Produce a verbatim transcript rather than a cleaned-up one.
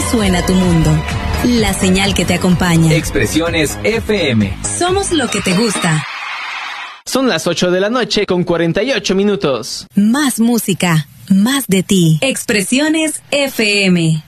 suena tu mundo. La señal que te acompaña. Expresiones F M. Somos lo que te gusta. Son las ocho de la noche con cuarenta y ocho minutos. Más música, más de ti. Expresiones F M.